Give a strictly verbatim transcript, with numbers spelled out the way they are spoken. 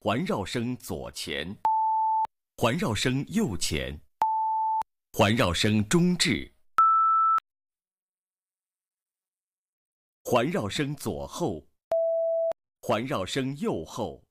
环绕声左前，环绕声右前，环绕声中置，环绕声左后，环绕声右后。